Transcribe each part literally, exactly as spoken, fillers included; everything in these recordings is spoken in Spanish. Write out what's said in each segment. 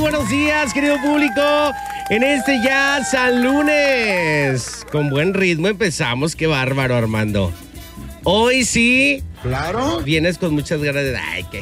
buenos días, querido público. En este ya San Lunes. Con buen ritmo empezamos, qué bárbaro, Armando. Hoy sí. Claro. Vienes con muchas ganas de... Ay, ¿qué?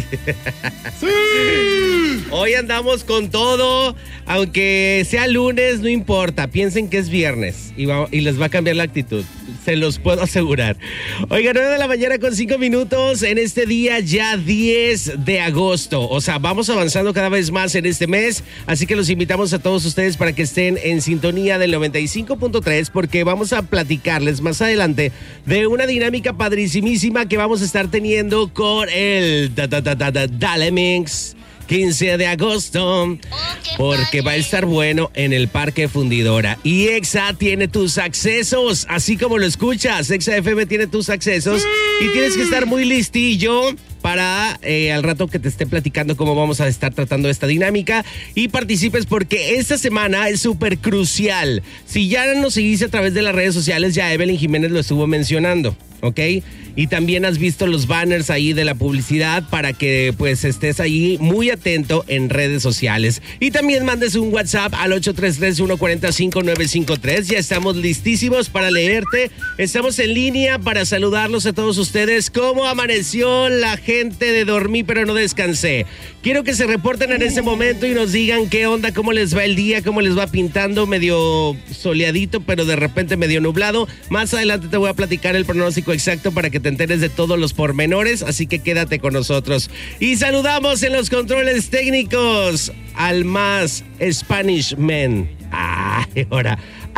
¡Sí! Hoy andamos con todo. Aunque sea lunes, no importa. Piensen que es viernes y, va, y les va a cambiar la actitud. Se los puedo asegurar. Oiga, nueve de la mañana con cinco minutos en este día ya diez de agosto. O sea, vamos avanzando cada vez más en este mes. Así que los invitamos a todos ustedes para que estén en sintonía del noventa y cinco punto tres porque vamos a platicarles más adelante de una dinámica padricimísima que vamos a estar teniendo con el da, da, da, da, da, Dale Mix quince de agosto, porque va a estar bueno en el Parque Fundidora. Y Exa tiene tus accesos, así como lo escuchas. Exa F M tiene tus accesos y tienes que estar muy listillo para eh, al rato que te esté platicando cómo vamos a estar tratando esta dinámica y participes porque esta semana es súper crucial. Si ya nos seguiste a través de las redes sociales, ya Evelyn Jiménez lo estuvo mencionando, ¿ok? Y también has visto los banners ahí de la publicidad para que pues estés ahí muy atento en redes sociales. Y también mandes un WhatsApp al ocho tres tres, uno cuatro cinco, nueve cinco tres. Ya estamos listísimos para leerte. Estamos en línea para saludarlos a todos ustedes. ¿Cómo amaneció la gente de Dormí pero no descansé? Quiero que se reporten en este momento y nos digan qué onda, cómo les va el día, cómo les va pintando, medio soleadito pero de repente medio nublado. Más adelante te voy a platicar el pronóstico exacto para que te enteres de todos los pormenores, así que quédate con nosotros. Y saludamos en los controles técnicos al más Spanish man. Ay, ahora,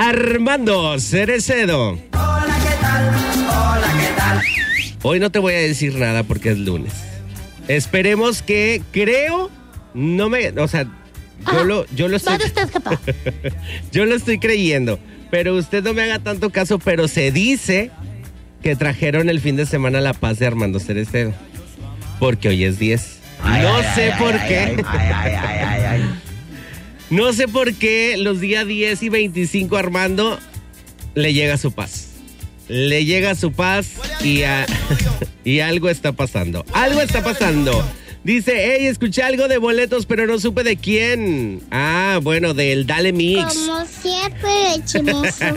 Armando Cerecedo. Hola, ¿qué tal? Hola, ¿qué tal? Hoy no te voy a decir nada porque es lunes. Esperemos que, creo, no me, o sea, yo lo, yo lo estoy, yo lo estoy creyendo, pero usted no me haga tanto caso, pero se dice que trajeron el fin de semana la paz de Armando Cerecedo, porque hoy es diez. Ay, no ay, sé ay, por ay, qué. Ay, ay, ay, ay, ay. No sé por qué los días diez y veinticinco Armando le llega su paz. Le llega su paz y, a, y algo está pasando. Algo está pasando. Dice, hey, escuché algo de boletos, pero no supe de quién. Ah, bueno, del Dale Mix. Como siempre, chismoso.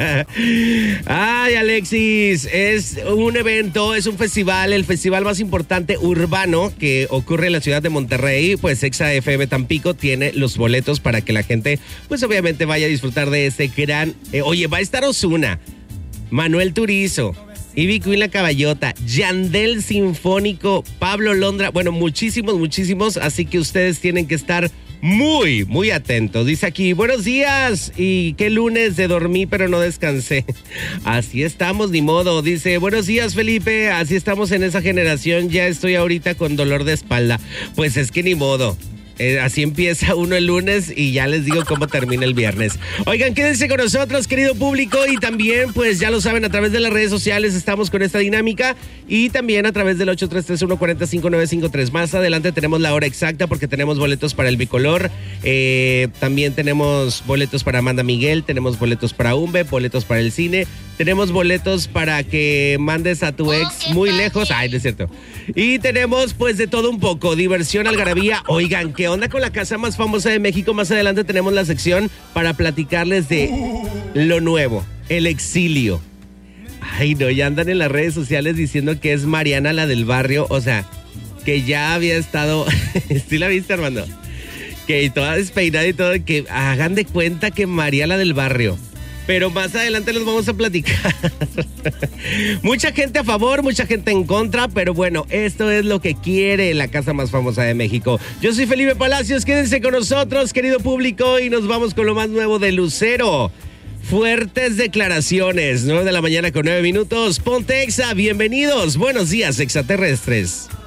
Ay, Alexis, es un evento, es un festival, el festival más importante urbano que ocurre en la ciudad de Monterrey. Pues Exa F M Tampico tiene los boletos para que la gente, pues obviamente vaya a disfrutar de este gran... Eh, oye, va a estar Ozuna, Manuel Turizo, Ivy Queen La Caballota, Yandel Sinfónico, Pablo Londra, bueno, muchísimos, muchísimos, así que ustedes tienen que estar muy, muy atentos. Dice aquí, buenos días, y qué lunes de dormí pero no descansé. Así estamos, ni modo. Dice, buenos días, Felipe, así estamos en esa generación, ya estoy ahorita con dolor de espalda. Pues es que ni modo. Eh, así empieza uno el lunes y ya les digo cómo termina el viernes. Oigan, quédense con nosotros, querido público, y también, pues ya lo saben, a través de las redes sociales estamos con esta dinámica y también a través del ocho tres tres, uno cuatro cinco, nueve cinco tres. Más adelante tenemos la hora exacta porque tenemos boletos para el bicolor, eh, también tenemos boletos para Amanda Miguel, tenemos boletos para Umbe, boletos para el cine, tenemos boletos para que mandes a tu ex muy lejos. Ay, no es cierto. Y tenemos pues de todo un poco, diversión, algarabía. Oigan, ¿qué onda con la casa más famosa de México? Más adelante tenemos la sección para platicarles de lo nuevo, el exilio. Ay, no, ya andan en las redes sociales diciendo que es Mariana la del barrio, o sea, que ya había estado... ¿Sí la viste, Armando? Que toda despeinada y todo, que hagan de cuenta que María la del barrio. Pero más adelante los vamos a platicar. Mucha gente a favor, mucha gente en contra, pero bueno, esto es lo que quiere la casa más famosa de México. Yo soy Felipe Palacios, quédense con nosotros, querido público, y nos vamos con lo más nuevo de Lucero. Fuertes declaraciones, nueve de la mañana con nueve minutos. Ponte Exa, bienvenidos, buenos días, extraterrestres.